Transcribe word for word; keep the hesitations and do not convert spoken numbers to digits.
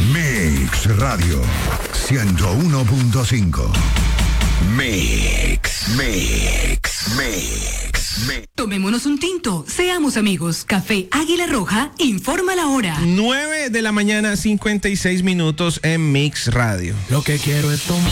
Mix Radio ciento uno punto cinco. Mix, Mix, Mix, Mix. Tomémonos un tinto, seamos amigos. Café Águila Roja informa la hora. nueve de la mañana, cincuenta y seis minutos en Mix Radio. Lo que quiero es tomar.